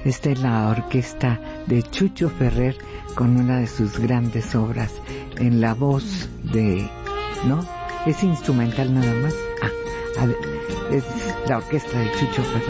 Esta es la orquesta de Chucho Ferrer con una de sus grandes obras en la voz de... ¿No? ¿Es instrumental nada más? Es la orquesta de Chucho Ferrer.